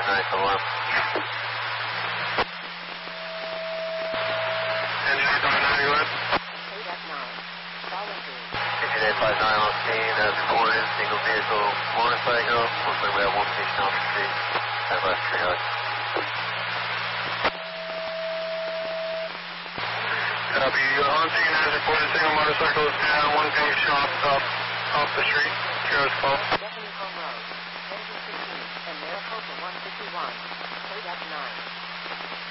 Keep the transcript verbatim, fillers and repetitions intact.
five nine to one. Engine eight five nine, go ahead. eight F nine. Volunteer. Engine eight five nine on scene, uh, recorded, single vehicle motorcycle. Looks like we have one patient on the street. At left triage. Copy. On scene as reported, single motorcycle is down, one patient off, off, off the street. Triage call.